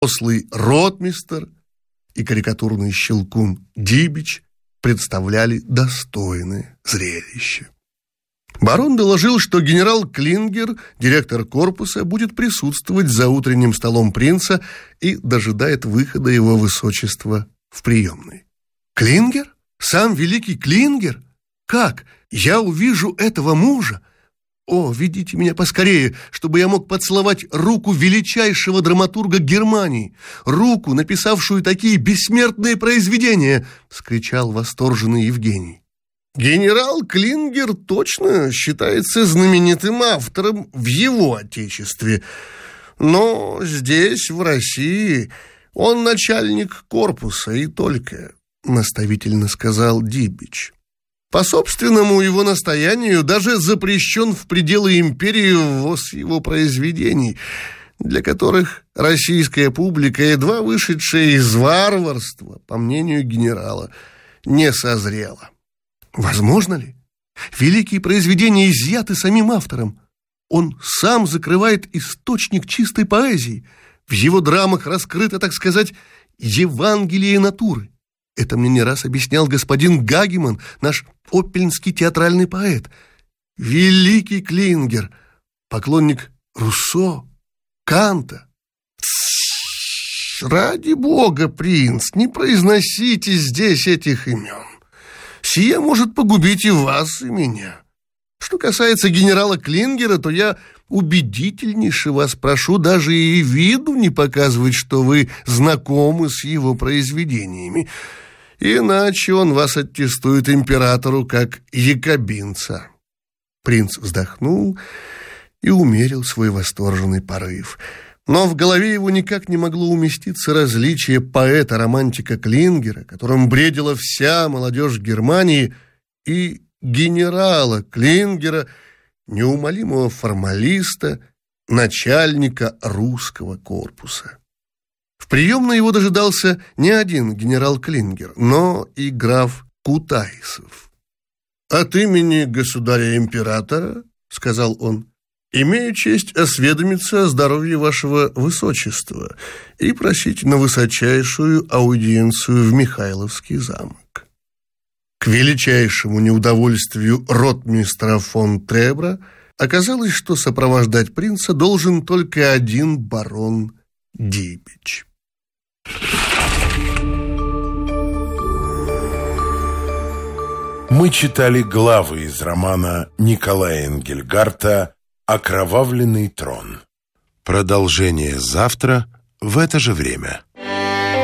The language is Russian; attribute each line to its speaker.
Speaker 1: рослый ротмистр и карикатурный щелкун Дибич представляли достойное зрелище. Барон доложил, что генерал Клингер, директор корпуса, будет присутствовать за утренним столом принца и дожидает выхода его высочества в приемной. «Клингер? Сам великий Клингер? Как? Я увижу этого мужа? О, ведите меня поскорее, чтобы я мог поцеловать руку величайшего драматурга Германии, руку, написавшую такие бессмертные произведения!» — вскричал восторженный Евгений. «Генерал Клингер точно считается знаменитым автором в его отечестве, но здесь, в России, он начальник корпуса и только», — наставительно сказал Дибич. «По собственному его настоянию даже запрещен в пределы империи ввоз его произведений, для которых российская публика, едва вышедшая из варварства, по мнению генерала, не созрела». Возможно ли? Великие произведения изъяты самим автором. Он сам закрывает источник чистой поэзии. В его драмах раскрыто, так сказать, Евангелие натуры. Это мне не раз объяснял господин Гагеман, наш оппельнский театральный поэт. Великий Клингер, поклонник Руссо, Канта. Ради бога, принц, не произносите здесь этих имен. Сие может погубить и вас, и меня. Что касается генерала Клингера, то я убедительнейше вас прошу даже и виду не показывать, что вы знакомы с его произведениями. Иначе он вас аттестует императору как якобинца». Принц вздохнул и умерил свой восторженный порыв. Но в голове его никак не могло уместиться различие поэта-романтика Клингера, которым бредила вся молодежь Германии, и генерала Клингера, неумолимого формалиста, начальника русского корпуса. В приемной его дожидался не один генерал Клингер, но и граф Кутайсов. «От имени государя-императора, — сказал он, — имею честь осведомиться о здоровье вашего высочества и просить на высочайшую аудиенцию в Михайловский замок». К величайшему неудовольствию ротмистра фон Требра оказалось, что сопровождать принца должен только один барон Дибич.
Speaker 2: Мы читали главы из романа Николая Энгельгарта «Окровавленный трон». Продолжение завтра в это же время.